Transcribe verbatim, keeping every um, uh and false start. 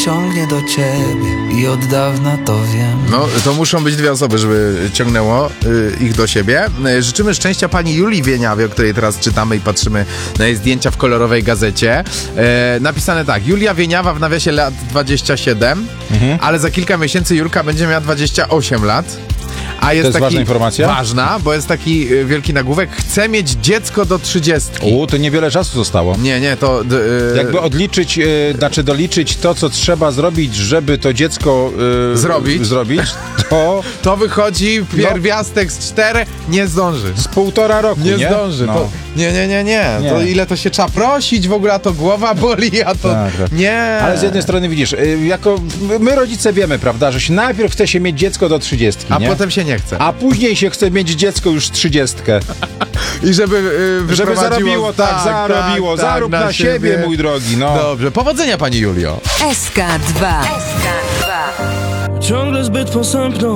ciągnie do ciebie i od dawna to wiem. No, to muszą być dwie osoby, żeby ciągnęło y, ich do siebie. Y, życzymy szczęścia pani Julii Wieniawie, o której teraz czytamy i patrzymy na jej zdjęcia w kolorowej gazecie. Y, napisane tak, Julia Wieniawa w nawiasie lat dwadzieścia siedem, mhm. ale za kilka miesięcy Julka będzie miała dwadzieścia osiem lat. A jest, to jest taki, ważna informacja? Ważna, bo jest taki y, wielki nagłówek. Chce mieć dziecko do trzydziestki. U, to niewiele czasu zostało. Nie, nie, to... Y, Jakby odliczyć, y, znaczy doliczyć to, co trzeba zrobić, żeby to dziecko y, zrobić. zrobić, to... to wychodzi pierwiastek z czterech, nie zdąży. Z półtora roku, nie? Nie zdąży. No. To, nie, nie, nie, nie, nie. To ile to się trzeba prosić w ogóle, a to głowa boli, a to... Tak, tak. Nie. Ale z jednej strony widzisz, y, jako my rodzice wiemy, prawda, że się najpierw chce się mieć dziecko do trzydziestki, A nie? potem się nie chce. A później się chce mieć dziecko już trzydziestkę. I żeby y, Żeby zarobiło, tak, tak zarobiło. Tak, Zarób tak, na siebie, siebie, mój drogi, no. Dobrze, powodzenia pani Julio. S K dwa. S K dwa. Ciągle zbyt posępną.